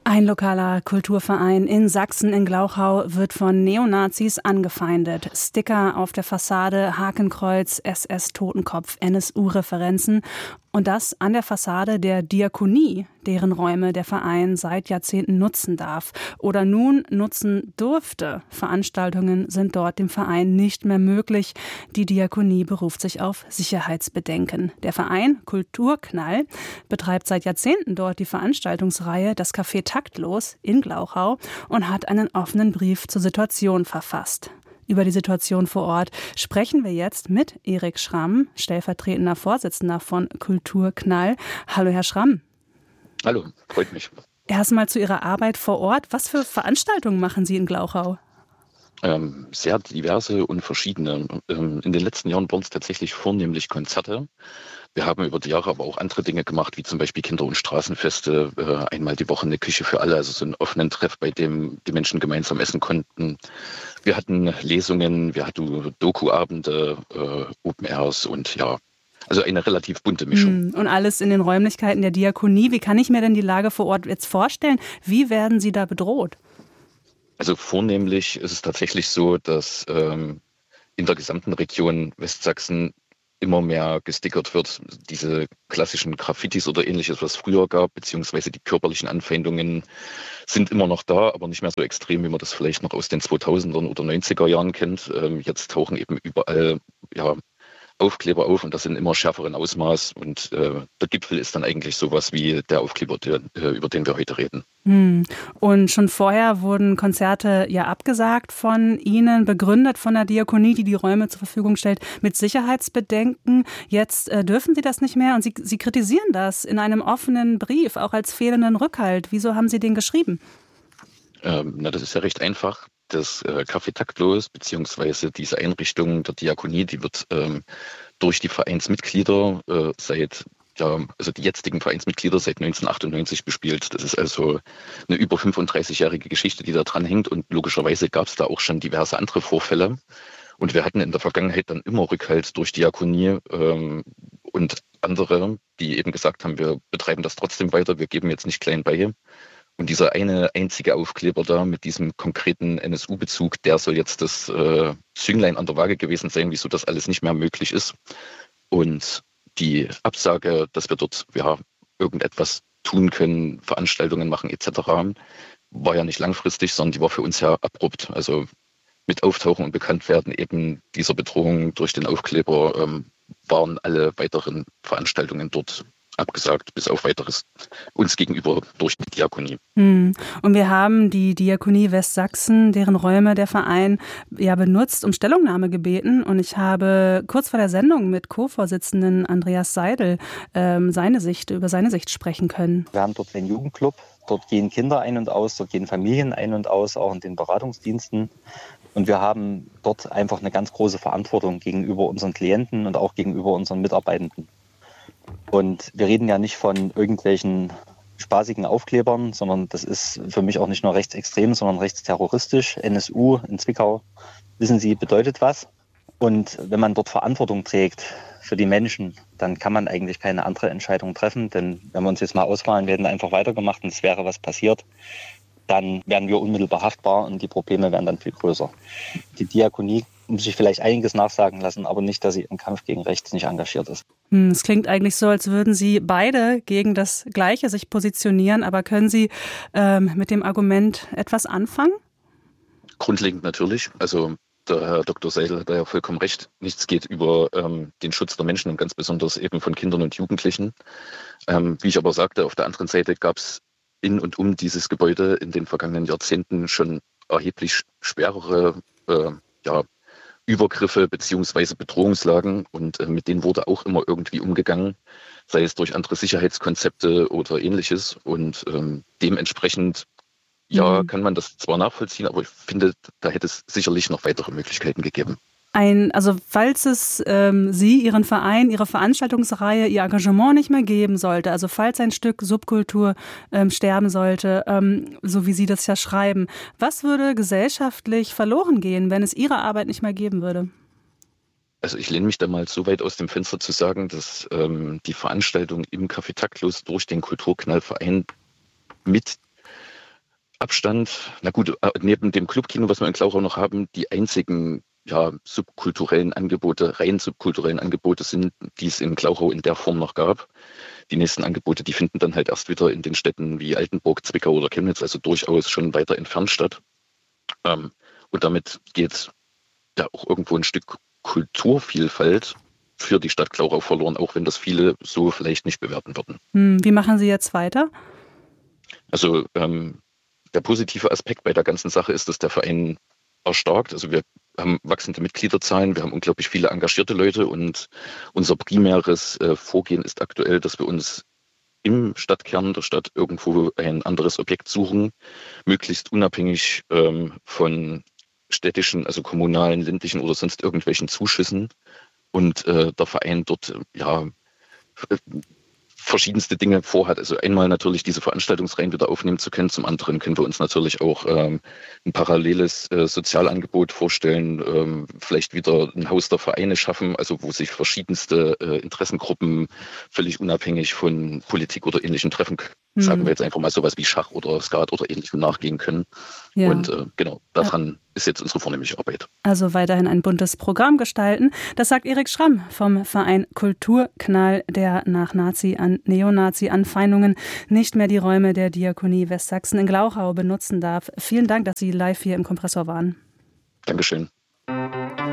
Ein lokaler Kulturverein in Sachsen in Glauchau wird von Neonazis angefeindet. Sticker auf der Fassade, Hakenkreuz, SS-Totenkopf, NSU-Referenzen. Und das an der Fassade der Diakonie, deren Räume der Verein seit Jahrzehnten nutzen darf oder nun nutzen durfte. Veranstaltungen sind dort dem Verein nicht mehr möglich. Die Diakonie beruft sich auf Sicherheitsbedenken. Der Verein Kulturknall betreibt seit Jahrzehnten dort die Veranstaltungsreihe Das Café Taktlos in Glauchau und hat einen offenen Brief zur Situation verfasst. Über die Situation vor Ort sprechen wir jetzt mit Erik Schramm, stellvertretender Vorsitzender von Kulturknall. Hallo, Herr Schramm. Hallo, freut mich. Erstmal zu Ihrer Arbeit vor Ort. Was für Veranstaltungen machen Sie in Glauchau? Sehr diverse und verschiedene. In den letzten Jahren waren es tatsächlich vornehmlich Konzerte. Wir haben über die Jahre aber auch andere Dinge gemacht, wie zum Beispiel Kinder- und Straßenfeste, einmal die Woche eine Küche für alle, also so einen offenen Treff, bei dem die Menschen gemeinsam essen konnten. Wir hatten Lesungen, wir hatten Doku-Abende, Open Airs und ja, also eine relativ bunte Mischung. Und alles in den Räumlichkeiten der Diakonie. Wie kann ich mir denn die Lage vor Ort jetzt vorstellen? Wie werden Sie da bedroht? Also vornehmlich ist es tatsächlich so, dass in der gesamten Region Westsachsen immer mehr gestickert wird. Diese klassischen Graffitis oder ähnliches, was es früher gab, beziehungsweise die körperlichen Anfeindungen sind immer noch da, aber nicht mehr so extrem, wie man das vielleicht noch aus den 2000ern oder 90er Jahren kennt. Jetzt tauchen eben überall Aufkleber auf und das in immer schärferen Ausmaß. Und der Gipfel ist dann eigentlich sowas wie der Aufkleber, über den wir heute reden. Und schon vorher wurden Konzerte ja abgesagt von Ihnen, begründet von der Diakonie, die die Räume zur Verfügung stellt, mit Sicherheitsbedenken. Jetzt dürfen Sie das nicht mehr und Sie kritisieren das in einem offenen Brief, auch als fehlenden Rückhalt. Wieso haben Sie den geschrieben? Das ist ja recht einfach. Das Café Taktlos, beziehungsweise diese Einrichtung der Diakonie, die wird durch die Vereinsmitglieder also die jetzigen Vereinsmitglieder seit 1998 bespielt. Das ist also eine über 35-jährige Geschichte, die da dran hängt. Und logischerweise gab es da auch schon diverse andere Vorfälle. Und wir hatten in der Vergangenheit dann immer Rückhalt durch Diakonie und andere, die eben gesagt haben, wir betreiben das trotzdem weiter, wir geben jetzt nicht klein bei. Und dieser eine einzige Aufkleber da mit diesem konkreten NSU-Bezug, der soll jetzt das Zünglein an der Waage gewesen sein, wieso das alles nicht mehr möglich ist. Und die Absage, dass wir dort irgendetwas tun können, Veranstaltungen machen etc., war ja nicht langfristig, sondern die war für uns ja abrupt. Also mit Auftauchen und Bekanntwerden eben dieser Bedrohung durch den Aufkleber waren alle weiteren Veranstaltungen dort abgesagt, bis auf weiteres uns gegenüber durch die Diakonie. Und wir haben die Diakonie Westsachsen, deren Räume der Verein ja benutzt, um Stellungnahme gebeten. Und ich habe kurz vor der Sendung mit Co-Vorsitzenden Andreas Seidel über seine Sicht sprechen können. Wir haben dort einen Jugendclub, dort gehen Kinder ein und aus, dort gehen Familien ein und aus, auch in den Beratungsdiensten. Und wir haben dort einfach eine ganz große Verantwortung gegenüber unseren Klienten und auch gegenüber unseren Mitarbeitenden. Und wir reden ja nicht von irgendwelchen spaßigen Aufklebern, sondern das ist für mich auch nicht nur rechtsextrem, sondern rechtsterroristisch. NSU in Zwickau, wissen Sie, bedeutet was. Und wenn man dort Verantwortung trägt für die Menschen, dann kann man eigentlich keine andere Entscheidung treffen. Denn wenn wir uns jetzt mal ausmalen, wir hätten einfach weitergemacht und es wäre was passiert, dann wären wir unmittelbar haftbar und die Probleme wären dann viel größer. Die Diakonie muss sich vielleicht einiges nachsagen lassen, aber nicht, dass sie im Kampf gegen rechts nicht engagiert ist. Es klingt eigentlich so, als würden Sie beide gegen das Gleiche sich positionieren, aber können Sie mit dem Argument etwas anfangen? Grundlegend natürlich. Also der Herr Dr. Seidel hat da ja vollkommen recht. Nichts geht über den Schutz der Menschen und ganz besonders eben von Kindern und Jugendlichen. Wie ich aber sagte, auf der anderen Seite gab es in und um dieses Gebäude in den vergangenen Jahrzehnten schon erheblich schwerere Übergriffe beziehungsweise Bedrohungslagen und mit denen wurde auch immer irgendwie umgegangen, sei es durch andere Sicherheitskonzepte oder ähnliches. Und dementsprechend kann man das zwar nachvollziehen, aber ich finde, da hätte es sicherlich noch weitere Möglichkeiten gegeben. Also falls es Sie, Ihren Verein, Ihre Veranstaltungsreihe, Ihr Engagement nicht mehr geben sollte, also falls ein Stück Subkultur sterben sollte, so wie Sie das ja schreiben, was würde gesellschaftlich verloren gehen, wenn es Ihre Arbeit nicht mehr geben würde? Also ich lehne mich da mal so weit aus dem Fenster zu sagen, dass die Veranstaltung im Café Taktlos durch den Kulturknallverein mit Abstand, na gut, neben dem Clubkino, was wir in Glauchau noch haben, die einzigen rein subkulturellen Angebote sind, die es in Glauchau in der Form noch gab. Die nächsten Angebote, die finden dann halt erst wieder in den Städten wie Altenburg, Zwickau oder Chemnitz, also durchaus schon weiter entfernt statt. Und damit geht ja auch irgendwo ein Stück Kulturvielfalt für die Stadt Glauchau verloren, auch wenn das viele so vielleicht nicht bewerten würden. Wie machen Sie jetzt weiter? Also der positive Aspekt bei der ganzen Sache ist, dass der Verein erstarkt. Also wir haben wachsende Mitgliederzahlen, wir haben unglaublich viele engagierte Leute und unser primäres Vorgehen ist aktuell, dass wir uns im Stadtkern der Stadt irgendwo ein anderes Objekt suchen, möglichst unabhängig von städtischen, also kommunalen, ländlichen oder sonst irgendwelchen Zuschüssen. Und der Verein dort verschiedenste Dinge vorhat. Also einmal natürlich diese Veranstaltungsreihen wieder aufnehmen zu können. Zum anderen können wir uns natürlich auch ein paralleles Sozialangebot vorstellen, vielleicht wieder ein Haus der Vereine schaffen, also wo sich verschiedenste Interessengruppen völlig unabhängig von Politik oder Ähnlichem treffen können. Sagen wir jetzt einfach mal sowas wie Schach oder Skat oder Ähnlichem nachgehen können. Ja. Und genau, daran ist jetzt unsere vornehmliche Arbeit. Also weiterhin ein buntes Programm gestalten. Das sagt Erik Schramm vom Verein Kulturknall, der nach Neonazi-Anfeindungen nicht mehr die Räume der Diakonie Westsachsen in Glauchau benutzen darf. Vielen Dank, dass Sie live hier im Kompressor waren. Dankeschön.